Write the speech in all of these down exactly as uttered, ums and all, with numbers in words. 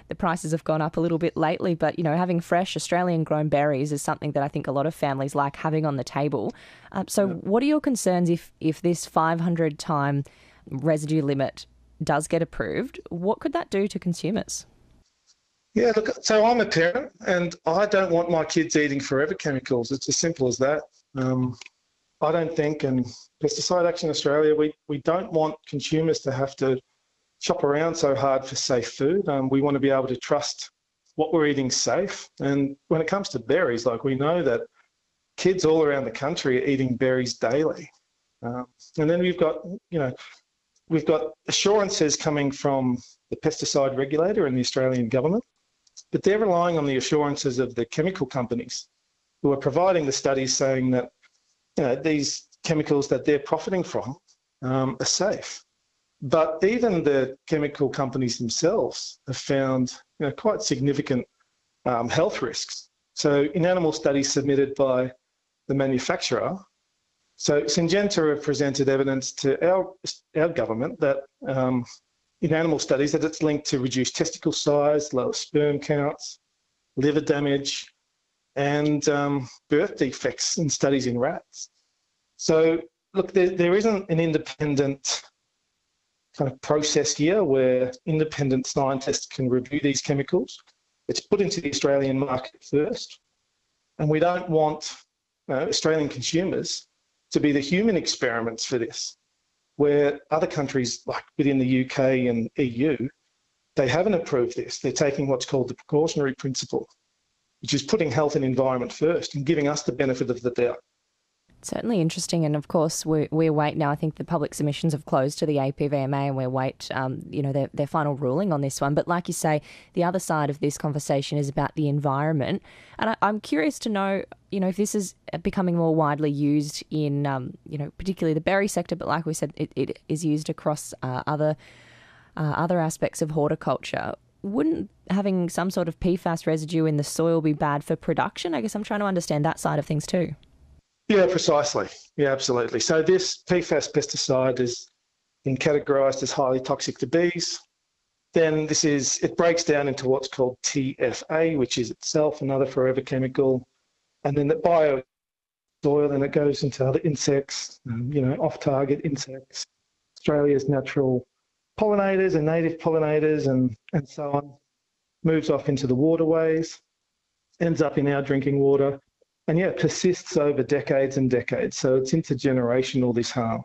the prices have gone up a little bit lately, but, you know, having fresh Australian-grown berries is something that I think a lot of families like having on the table. Um, so yeah. What are your concerns if, if this five hundred time residue limit does get approved? What could that do to consumers? Yeah, look, so I'm a parent and I don't want my kids eating forever chemicals. It's as simple as that. Um, I don't think, and Pesticide Action Australia, we, we don't want consumers to have to shop around so hard for safe food. Um, we want to be able to trust what we're eating safe. And when it comes to berries, like we know that kids all around the country are eating berries daily. Um, and then we've got, you know, we've got assurances coming from the pesticide regulator and the Australian government, but they're relying on the assurances of the chemical companies who are providing the studies saying that, you know, these chemicals that they're profiting from um, are safe. But even the chemical companies themselves have found, you know, quite significant um, health risks. So in animal studies submitted by the manufacturer, so Syngenta have presented evidence to our, our government that um, in animal studies that it's linked to reduced testicle size, lower sperm counts, liver damage, and um, birth defects in studies in rats. So look, there, there isn't an independent kind of process here where independent scientists can review these chemicals. It's put into the Australian market first, and we don't want you know, Australian consumers to be the human experiments for this, where other countries like within the U K and E U, they haven't approved this. They're taking what's called the precautionary principle, which is putting health and environment first and giving us the benefit of the doubt. Certainly interesting, and of course we we await now. I think the public submissions have closed to the A P V M A, and we await um, you know their their final ruling on this one. But like you say, the other side of this conversation is about the environment, and I, I'm curious to know you know if this is becoming more widely used in um, you know particularly the berry sector, but like we said, it, it is used across uh, other uh, other aspects of horticulture. Wouldn't having some sort of P FAS residue in the soil be bad for production? I guess I'm trying to understand that side of things too. Yeah, precisely. Yeah, absolutely. So this P FAS pesticide is been categorised as highly toxic to bees. Then this is, it breaks down into what's called T F A, which is itself another forever chemical. And then the bio soil, and it goes into other insects, um, you know, off-target insects, Australia's natural pollinators and native pollinators and, and so on, moves off into the waterways, ends up in our drinking water. And yeah, it persists over decades and decades. So it's intergenerational, this harm.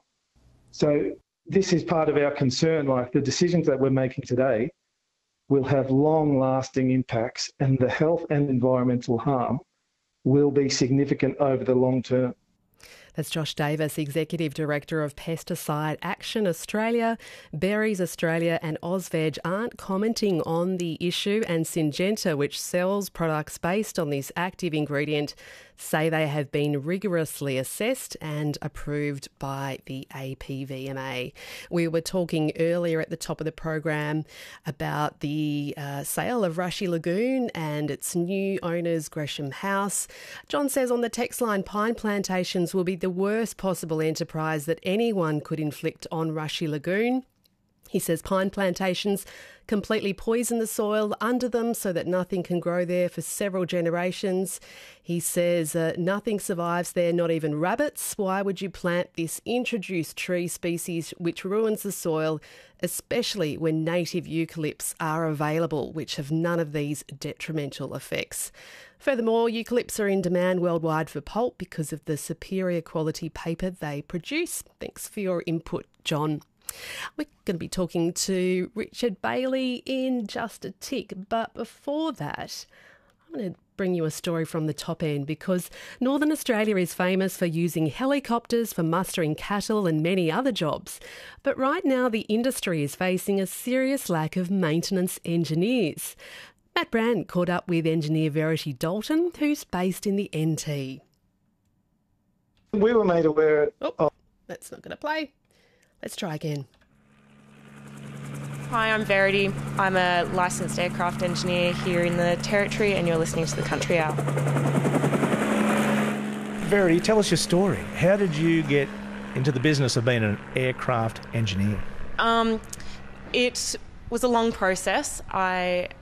So this is part of our concern, like the decisions that we're making today will have long-lasting impacts, and the health and environmental harm will be significant over the long term. That's Josh Davis, Executive Director of Pesticide Action Australia. Berries Australia and Ausveg aren't commenting on the issue, and Syngenta, which sells products based on this active ingredient, say they have been rigorously assessed and approved by the A P V M A. We were talking earlier at the top of the program about the uh, sale of Rushy Lagoon and its new owners, Gresham House. John says on the text line, pine plantations will be the worst possible enterprise that anyone could inflict on Rushy Lagoon. He says pine plantations completely poison the soil under them so that nothing can grow there for several generations. He says uh, nothing survives there, not even rabbits. Why would you plant this introduced tree species which ruins the soil, especially when native eucalypts are available, which have none of these detrimental effects? Furthermore, eucalypts are in demand worldwide for pulp because of the superior quality paper they produce. Thanks for your input, John. We're going to be talking to Richard Bailey in just a tick, but before that, I'm going to bring you a story from the top end, because Northern Australia is famous for using helicopters for mustering cattle and many other jobs. But right now, the industry is facing a serious lack of maintenance engineers. Matt Brand caught up with engineer Verity Dalton, who's based in the N T. We were made aware oh, of... That's not going to play. Let's try again. Hi, I'm Verity. I'm a licensed aircraft engineer here in the Territory, and you're listening to the Country Hour. Verity, tell us your story. How did you get into the business of being an aircraft engineer? Um, it was a long process. I